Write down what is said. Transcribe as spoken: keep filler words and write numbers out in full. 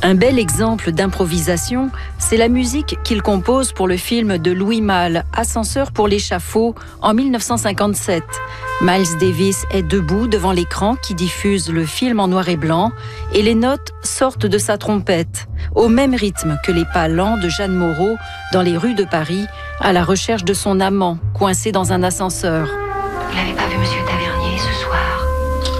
Un bel exemple d'improvisation, c'est la musique qu'il compose pour le film de Louis Malle, Ascenseur pour l'échafaud, en mille neuf cent cinquante-sept. Miles Davis est debout devant l'écran qui diffuse le film en noir et blanc et les notes sortent de sa trompette, au même rythme que les pas lents de Jeanne Moreau dans les rues de Paris à la recherche de son amant, coincé dans un ascenseur.